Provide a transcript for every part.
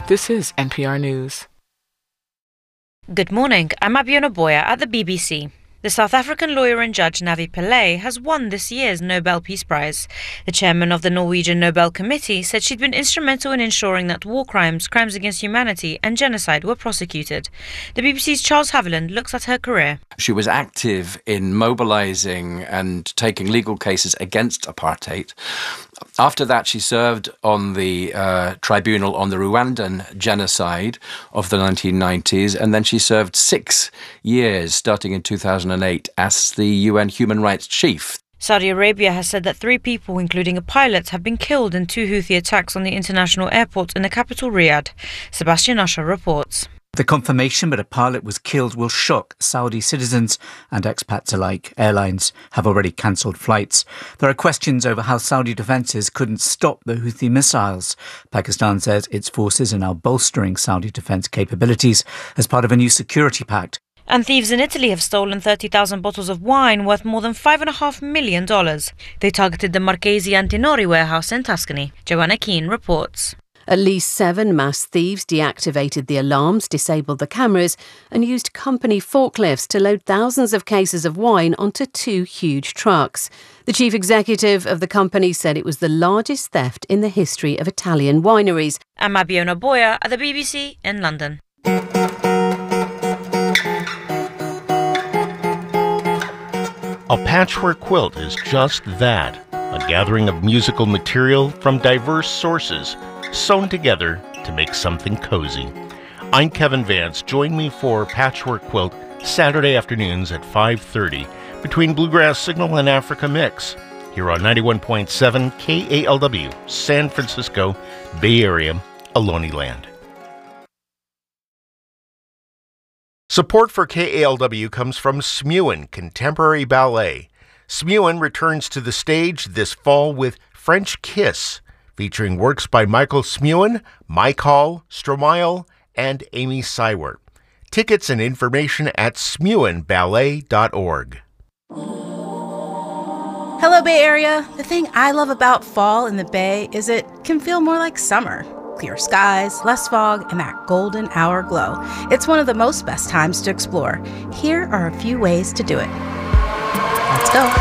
This is NPR News. Good morning, I'm Abiona Boya at the BBC. The South African lawyer and judge Navi Pillay has won this year's Nobel Peace Prize. The chairman of the Norwegian Nobel Committee said she'd been instrumental in ensuring that war crimes, crimes against humanity and genocide were prosecuted. The BBC's Charles Haviland looks at her career. She was active in mobilising and taking legal cases against apartheid. After that, she served on the tribunal on the Rwandan genocide of the 1990s, and then she served 6 years, starting in 2008, as the UN Human Rights Chief. Saudi Arabia has said that 3 people, including a pilot, have been killed in 2 Houthi attacks on the international airport in the capital, Riyadh. Sebastian Usher reports. The confirmation that a pilot was killed will shock Saudi citizens and expats alike. Airlines have already cancelled flights. There are questions over how Saudi defences couldn't stop the Houthi missiles. Pakistan says its forces are now bolstering Saudi defence capabilities as part of a new security pact. And thieves in Italy have stolen 30,000 bottles of wine worth more than $5.5 million. They targeted the Marchesi Antinori warehouse in Tuscany. Joanna Keane reports. At least 7 mass thieves deactivated the alarms, disabled the cameras and used company forklifts to load thousands of cases of wine onto 2 huge trucks. The chief executive of the company said it was the largest theft in the history of Italian wineries. I'm Abiona Boya at the BBC in London. A patchwork quilt is just that, a gathering of musical material from diverse sources, sewn together to make something cozy. I'm Kevin Vance. Join me for Patchwork Quilt Saturday afternoons at 5:30 between Bluegrass Signal and Africa Mix here on 91.7 KALW, San Francisco, Bay Area, Ohlone Land. Support for KALW comes from Smuin Contemporary Ballet. Smuin returns to the stage this fall with French Kiss, featuring works by Michael Smuin, Mike Hall, Stromae, and Amy Seiwert. Tickets and information at smuinballet.org. Hello, Bay Area. The thing I love about fall in the Bay is it can feel more like summer. Clear skies, less fog, and that golden hour glow. It's one of the most best times to explore. Here are a few ways to do it. Let's go.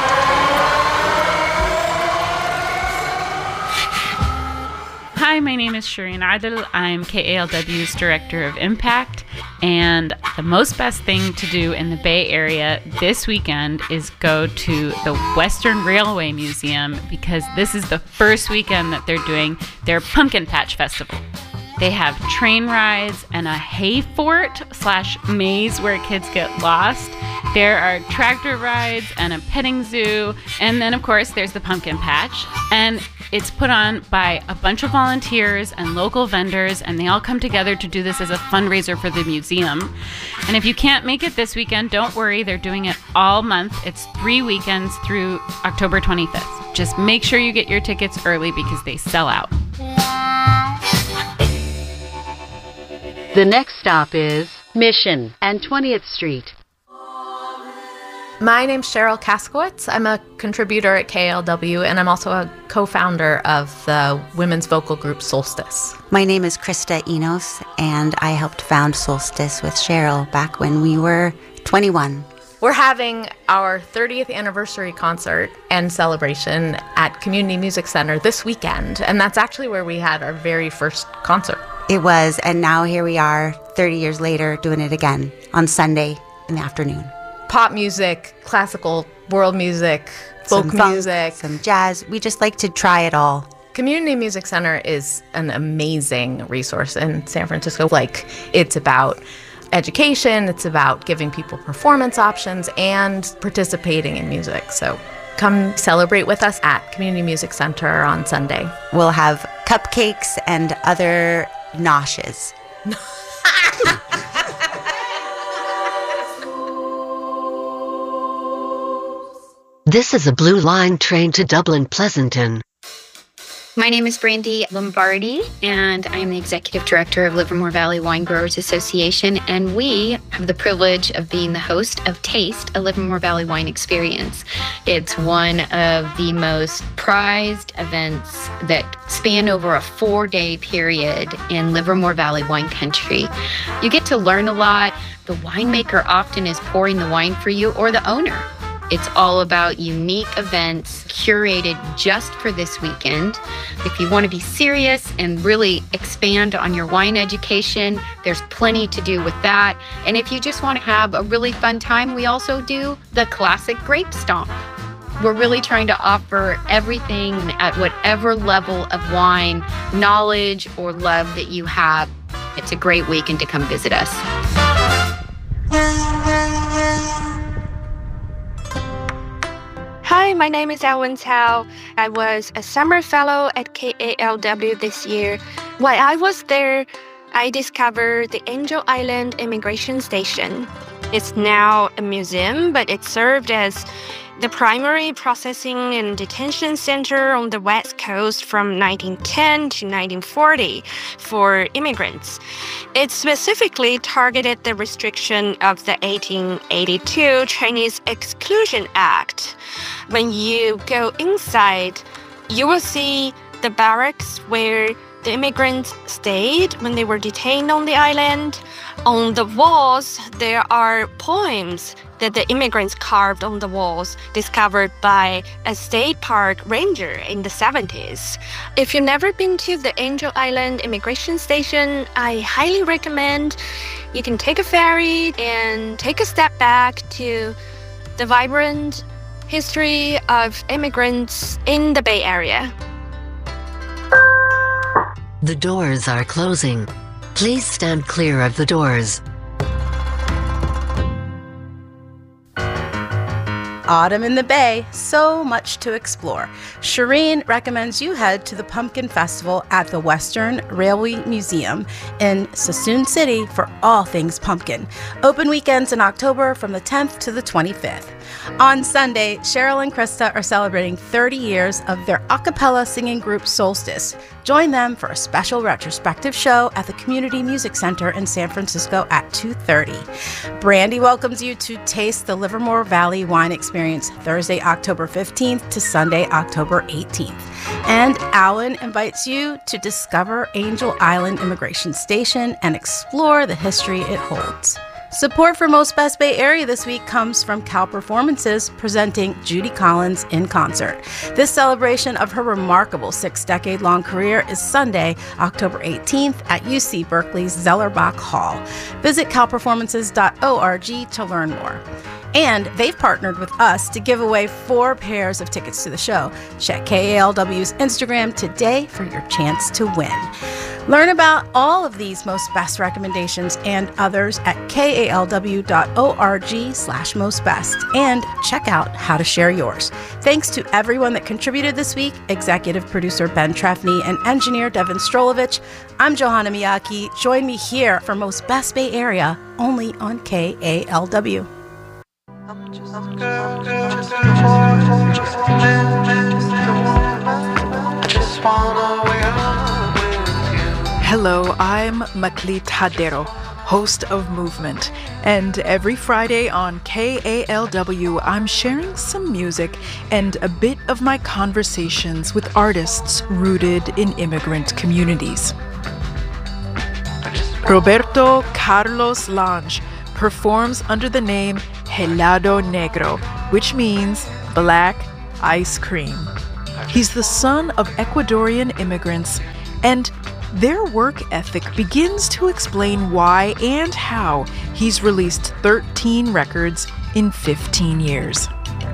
Hi, my name is Shireen Adil. I'm KALW's Director of Impact, and the most best thing to do in the Bay Area this weekend is go to the Western Railway Museum, because this is the first weekend that they're doing their Pumpkin Patch Festival. They have train rides and a hay fort / maze where kids get lost. There are tractor rides and a petting zoo. And then, of course, there's the pumpkin patch. And it's put on by a bunch of volunteers and local vendors, and they all come together to do this as a fundraiser for the museum. And if you can't make it this weekend, don't worry. They're doing it all month. It's 3 weekends through October 25th. Just make sure you get your tickets early because they sell out. The next stop is Mission and 20th Street. My name's Cheryl Kaskowitz. I'm a contributor at KALW, and I'm also a co-founder of the women's vocal group Solstice. My name is Krista Enos, and I helped found Solstice with Cheryl back when we were 21. We're having our 30th anniversary concert and celebration at Community Music Center this weekend, and that's actually where we had our very first concert. It was, and now here we are, 30 years later, doing it again on Sunday in the afternoon. Pop music, classical, world music, folk music. Some jazz. We just like to try it all. Community Music Center is an amazing resource in San Francisco. It's about education, it's about giving people performance options and participating in music. So come celebrate with us at Community Music Center on Sunday. We'll have cupcakes and other noshes. This is a Blue Line train to Dublin Pleasanton. My name is Brandy Lombardi, and I am the Executive Director of Livermore Valley Wine Growers Association, and we have the privilege of being the host of Taste, a Livermore Valley Wine Experience. It's one of the most prized events that span over a 4-day period in Livermore Valley wine country. You get to learn a lot. The winemaker often is pouring the wine for you, or the owner. It's all about unique events curated just for this weekend. If you want to be serious and really expand on your wine education, there's plenty to do with that. And if you just want to have a really fun time, we also do the classic grape stomp. We're really trying to offer everything at whatever level of wine, knowledge, or love that you have. It's a great weekend to come visit us. Hi, my name is Alwyn Tao. I was a summer fellow at KALW this year. While I was there, I discovered the Angel Island Immigration Station. It's now a museum, but it served as the primary processing and detention center on the West Coast from 1910 to 1940 for immigrants. It specifically targeted the restriction of the 1882 Chinese Exclusion Act. When you go inside, you will see the barracks where the immigrants stayed when they were detained on the island. On the walls, there are poems that the immigrants carved on the walls, discovered by a state park ranger in the 70s. If you've never been to the Angel Island Immigration Station, I highly recommend you can take a ferry and take a step back to the vibrant history of immigrants in the Bay Area. The doors are closing. Please stand clear of the doors. Autumn in the Bay, so much to explore. Shireen recommends you head to the Pumpkin Festival at the Western Railway Museum in Suisun City for all things pumpkin. Open weekends in October from the 10th to the 25th. On Sunday, Cheryl and Krista are celebrating 30 years of their a cappella singing group Solstice. Join them for a special retrospective show at the Community Music Center in San Francisco at 2:30. Brandy welcomes you to taste the Livermore Valley Wine Experience Thursday, October 15th to Sunday, October 18th. And Alwyn invites you to discover Angel Island Immigration Station and explore the history it holds. Support for Most Best Bay Area this week comes from Cal Performances, presenting Judy Collins in concert. This celebration of her remarkable 6-decade-long career is Sunday, October 18th at UC Berkeley's Zellerbach Hall. Visit calperformances.org to learn more. And they've partnered with us to give away 4 pairs of tickets to the show. Check KALW's Instagram today for your chance to win. Learn about all of these Most Best recommendations and others at kalw.org/mostbest, and check out how to share yours. Thanks to everyone that contributed this week, executive producer Ben Trefny and engineer Devin Strolovich. I'm Johanna Miyake. Join me here for Most Best Bay Area, only on KALW. Hello, I'm Maklit Hadero, host of Movement, and every Friday on KALW, I'm sharing some music and a bit of my conversations with artists rooted in immigrant communities. Roberto Carlos Lange performs under the name Helado Negro, which means black ice cream. He's the son of Ecuadorian immigrants, and their work ethic begins to explain why and how he's released 13 records in 15 years.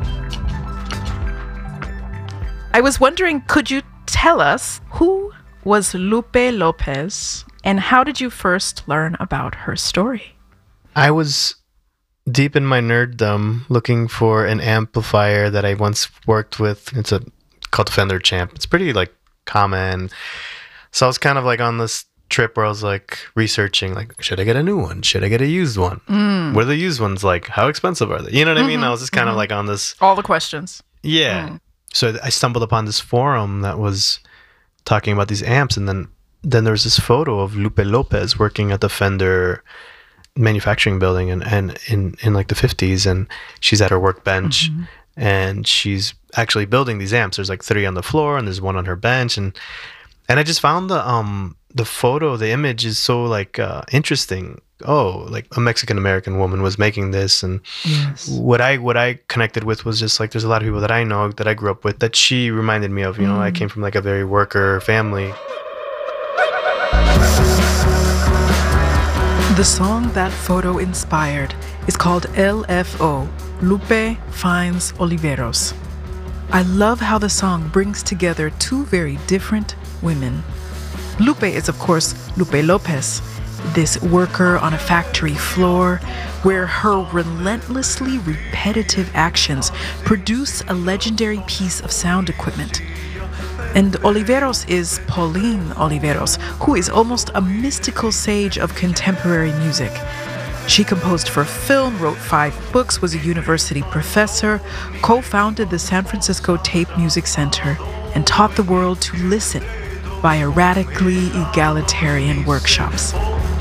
I was wondering, could you tell us who was Lupe Lopez and how did you first learn about her story? I was deep in my nerddom looking for an amplifier that I once worked with. It's called Fender Champ. It's pretty common. So I was kind of on this trip where I was researching, should I get a new one? Should I get a used one? What are the used ones like? How expensive are they? You know what I mean? I was just kind of on this. All the questions. Yeah. So I stumbled upon this forum that was talking about these amps, and then there was this photo of Lupe Lopez working at the Fender manufacturing building and in like the 50s, and she's at her workbench and she's actually building these amps. There's like 3 on the floor and there's 1 on her bench, and I just found the photo, the image is so like interesting. Oh, like a Mexican American woman was making this, and what I connected with was just like there's a lot of people that I know that I grew up with that she reminded me of. You know, I came from like a very worker family. The song that photo inspired is called LFO, Lupe Finds Oliveros. I love how the song brings together 2 very different women. Lupe is, of course, Lupe Lopez, this worker on a factory floor where her relentlessly repetitive actions produce a legendary piece of sound equipment. And Oliveros is Pauline Oliveros, who is almost a mystical sage of contemporary music. She composed for film, wrote 5 books, was a university professor, co-founded the San Francisco Tape Music Center, and taught the world to listen via radically egalitarian workshops.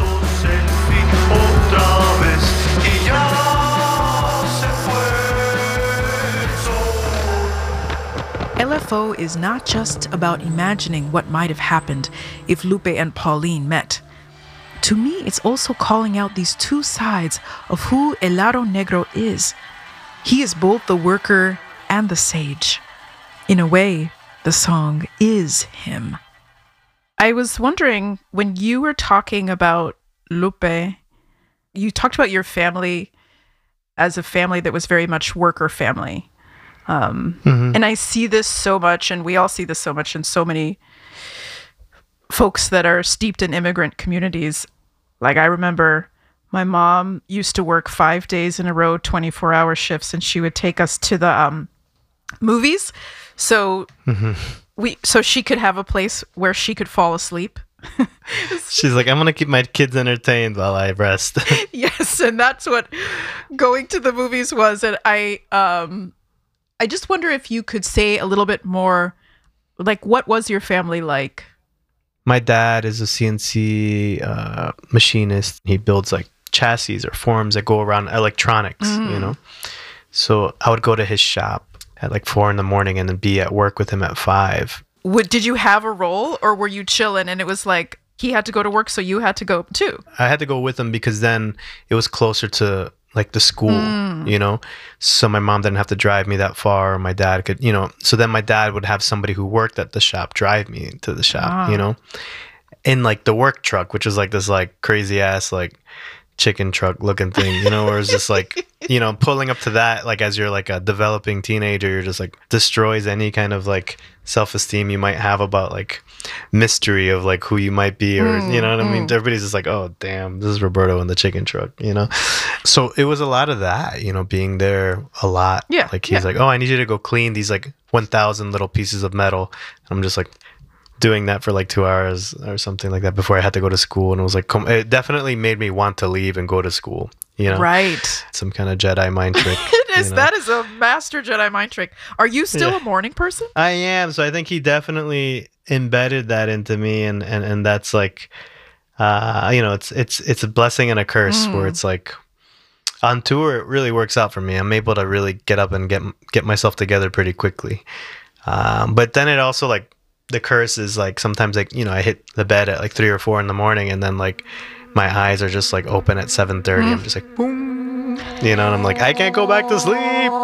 LFO is not just about imagining what might have happened if Lupe and Pauline met. To me, it's also calling out these 2 sides of who Helado Negro is. He is both the worker and the sage. In a way, the song is him. I was wondering, when you were talking about Lupe, you talked about your family as a family that was very much worker family. And I see this so much, and we all see this so much in so many folks that are steeped in immigrant communities. Like, I remember my mom used to work 5 days in a row, 24-hour shifts, and she would take us to the movies. So so she could have a place where she could fall asleep. She's like, I'm going to keep my kids entertained while I rest. Yes, and that's what going to the movies was. And I just wonder if you could say a little bit more, like, what was your family like? My dad is a CNC machinist. He builds like chassis or forms that go around electronics, you know? So I would go to his shop at like 4 a.m. and then be at work with him at 5. Did you have a role, or were you chilling and it was like he had to go to work, so you had to go too? I had to go with him because then it was closer to like the school, you know? So my mom didn't have to drive me that far, or my dad could, you know? So then my dad would have somebody who worked at the shop drive me to the shop, you know? In like the work truck, which is like this like crazy ass like chicken truck looking thing, you know, where it's just like, you know, pulling up to that, like as you're like a developing teenager, you're just like destroys any kind of like self-esteem you might have about like mystery of like who you might be, or you know what I mean? Everybody's just like, oh damn, this is Roberto in the chicken truck, you know? So it was a lot of that, you know, being there a lot. Yeah. Like he's like, oh, I need you to go clean these like 1,000 little pieces of metal. And I'm just like doing that for like 2 hours or something like that before I had to go to school. And it was like, it definitely made me want to leave and go to school, you know? Right. Some kind of Jedi mind trick. It is. You know? That is a master Jedi mind trick. Are you still a morning person? I am. So I think he definitely embedded that into me. And that's like, you know, it's a blessing and a curse where it's like, on tour, it really works out for me. I'm able to really get up and get myself together pretty quickly. But then it also like, the curse is like sometimes like, you know, I hit the bed at like 3 or 4 in the morning, and then like my eyes are just like open at 7:30. I'm just like, boom, you know, and I'm like, I can't go back to sleep.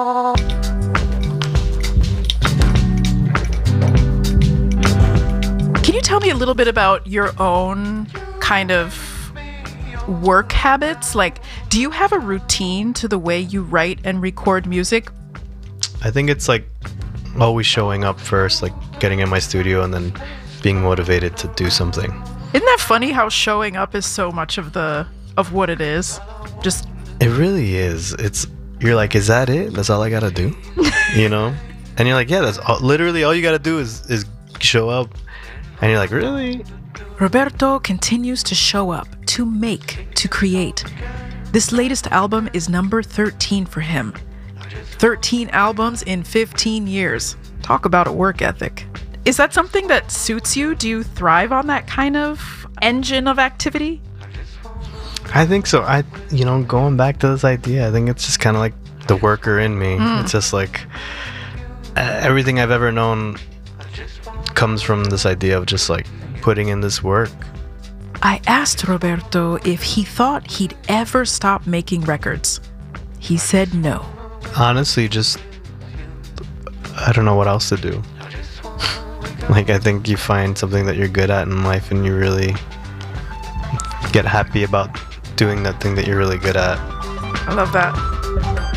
Can you tell me a little bit about your own kind of work habits? Like, do you have a routine to the way you write and record music? I think it's like always showing up first, like getting in my studio and then being motivated to do something. Isn't that funny how showing up is so much of what it is? Just it really is. You're like, is that it? That's all I gotta do? You know? And you're like, yeah, that's literally all you gotta do is show up. And you're like, really? Roberto continues to show up, to make, to create. This latest album is number 13 for him. 13 albums in 15 years. Talk about a work ethic. Is that something that suits you? Do you thrive on that kind of engine of activity? I think so. Going back to this idea, I think it's just kind of like the worker in me. It's just like everything I've ever known comes from this idea of just like putting in this work. I asked Roberto if he thought he'd ever stop making records. He said no. Honestly, just I don't know what else to do. Like, I think you find something that you're good at in life and you really get happy about doing that thing that you're really good at. I love that.